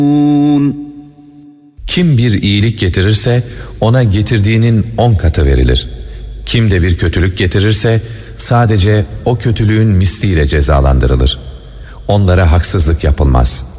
Kim bir iyilik getirirse ona getirdiğinin 10 katı verilir. Kim de bir kötülük getirirse sadece o kötülüğün misliyle cezalandırılır. Onlara haksızlık yapılmaz.